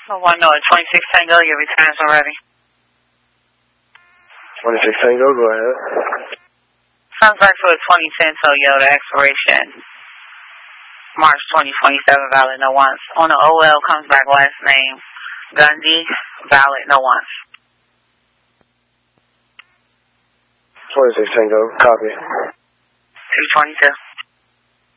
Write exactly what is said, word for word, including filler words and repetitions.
Oh, one North, twenty-six Tango, your returns are ready. twenty-six Tango, go ahead. Comes back for a twenty ten Toyota, expiration March twenty twenty-seven, valid no once. On the O L, comes back last name Gundy, valid no once. twenty-six Tango, copy. two twenty-two.